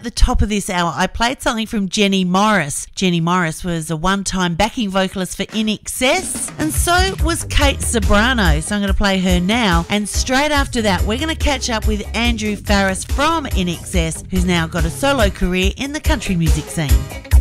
the top of this hour, I played something from Jenny Morris. Jenny Morris was a one-time backing vocalist for INXS, and so was Kate Ceberano. So I'm going to play her now. And straight after that, we're going to catch up with Andrew Farriss from INXS, who's now got a solo career in the country music scene.